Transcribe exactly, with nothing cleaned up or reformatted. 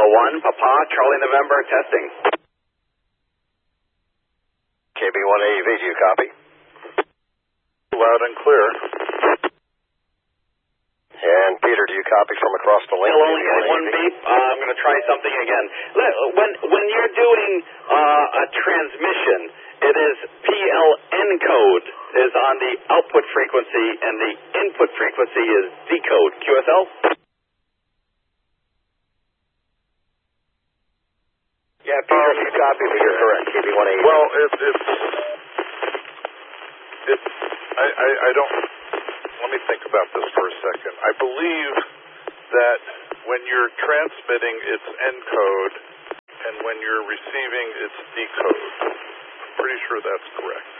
one, Papa, Charlie November, testing. K B one A V, do you copy? Loud and clear. And Peter, do you copy from across the link? Still only had one beep. Uh, I'm going to try something again. When, when you're doing uh, a transmission, it is P L N code is on the output frequency, and the input frequency is decode. Q S L? Yeah, Peter, if you copy me, you're correct. K B one A V. Well, it, it's, it's, I, I, I don't, let me think about this for a second. I believe that when you're transmitting, it's encode, and when you're receiving, it's decode. I'm pretty sure that's correct.